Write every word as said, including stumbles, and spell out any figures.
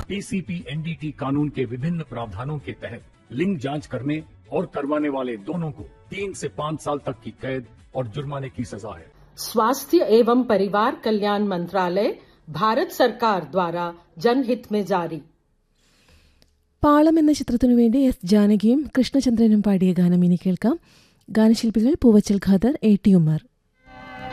PCP NDT कानून के विभिन्न प्रावधानों के तहत लिंग जांच करने और करवाने वाले दोनों को तीन से पाँच साल तक की कैद और जुर्माने की सजा है। स्वास्थ्य एवं परिवार कल्याण मंत्रालय, भारत सरकार द्वारा जनहित में जारी. പാളം എന്ന ചിത്രത്തിനു വേണ്ടി എസ് ജാനകിയും കൃഷ്ണചന്ദ്രനും പാടിയ ഗാനം ഇനി കേൾക്കാം. ഗാനശില്പികൾ പൂവച്ചൽ ഖാദർ, എ ടി ഉമ്മർ.